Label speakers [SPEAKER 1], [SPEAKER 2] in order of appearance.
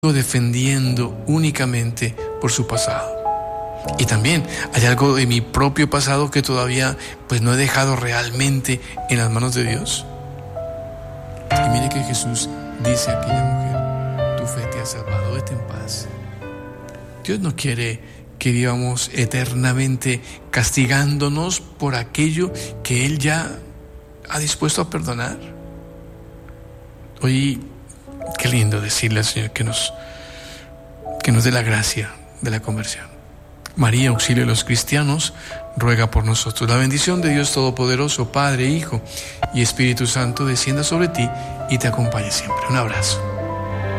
[SPEAKER 1] defendiendo únicamente por su pasado. Y también hay algo de mi propio pasado que todavía pues no he dejado realmente en las manos de Dios. Y mire que Jesús dice a aquella mujer: tu fe te ha salvado, vete en paz. Dios no quiere que vivamos eternamente castigándonos por aquello que Él ya ha dispuesto a perdonar. Hoy, qué lindo decirle al Señor que nos dé la gracia de la conversión. María, auxilio de los cristianos, ruega por nosotros. La bendición de Dios Todopoderoso, Padre, Hijo y Espíritu Santo, descienda sobre ti y te acompañe siempre. Un abrazo.